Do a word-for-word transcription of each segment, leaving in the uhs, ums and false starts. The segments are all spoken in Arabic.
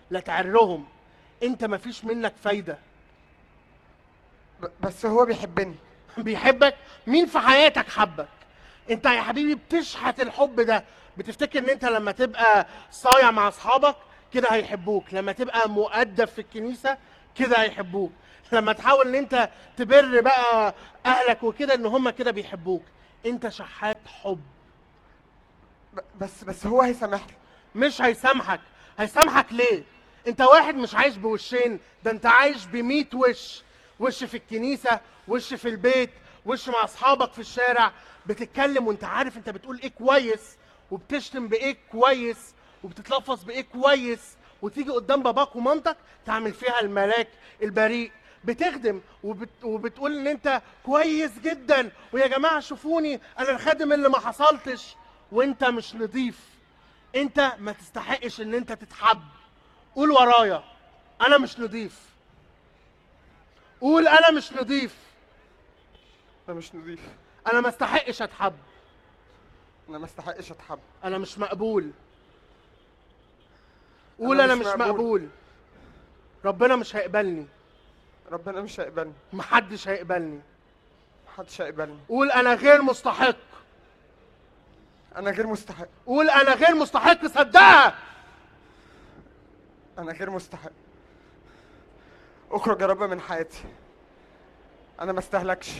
لا تعرهم. انت مفيش منك فايده. بس هو بيحبني. بيحبك؟ مين في حياتك حبك؟ انت يا حبيبي بتشحت الحب ده. بتفتكر ان انت لما تبقى صايع مع اصحابك كده هيحبوك، لما تبقى مؤدب في الكنيسه كده هيحبوك، لما تحاول ان انت تبر بقى اهلك وكده ان هم كده بيحبوك. انت شحات حب. بس بس هو هيسامحني. مش هيسامحك. هيسامحك ليه؟ انت واحد مش عايش بوشين، ده انت عايش بميت وش. وش في الكنيسة، وش في البيت، وش مع اصحابك في الشارع. بتتكلم وانت عارف انت بتقول ايه كويس، وبتشتم بايه كويس، وبتتلفظ بايه كويس، وتيجي قدام باباك ومامتك تعمل فيها الملاك البريء. بتخدم وبت... وبتقول ان انت كويس جدا، ويا جماعة شوفوني انا الخادم اللي ما حصلتش، وانت مش نضيف. انت ما تستحقش ان انت تتحب. قول ورايا، انا مش نضيف. قول انا مش نضيف. انا مش نظيف. انا ما استحقش اتحب. انا ما استحقش اتحب. انا مش مقبول. قول انا انا مش مش مقبول. مقبول. ربنا مش هيقبلني. ربنا مش هيقبلني. محدش هيقبلني. محدش هيقبلني. قول انا غير مستحق. انا غير مستحق. قول انا غير مستحق. صدقها. انا غير مستحق. اخرج يا رب من حياتي. انا ما استهلكش.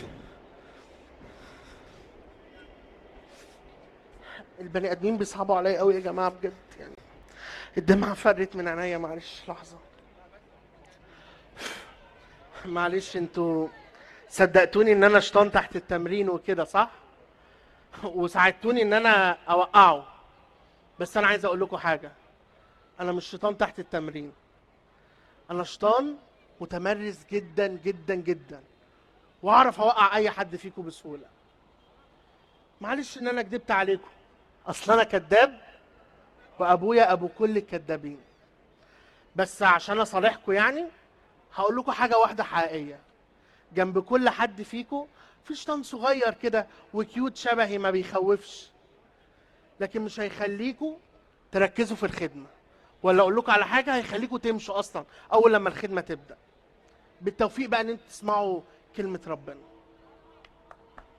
البني ادمين بيصعبوا عليا قوي يا جماعه بجد يعني. الدمعه فرت من عينيا. معلش لحظه. معلش انتوا صدقتوني ان انا شطان تحت التمرين وكده صح؟ وساعدتوني ان انا اوقعه. بس انا عايز اقول لكم حاجه. انا مش شيطان تحت التمرين. انا شيطان متمرس جدا جدا جدا، واعرف اوقع اي حد فيكم بسهوله. معلش ان انا كدبت عليكم. اصل انا كذاب، وابويا ابو كل الكذابين. بس عشان اصالحكم يعني هقول لكم حاجه واحده حقيقيه. جنب كل حد فيكم في شيطان صغير كده وكيوت شبهي ما بيخوفش، لكن مش هيخليكم تركزوا في الخدمه. ولا اقول لكم على حاجه هيخليكم تمشوا اصلا اول لما الخدمه تبدا. بالتوفيق بقى ان انتوا تسمعوا كلمه ربنا.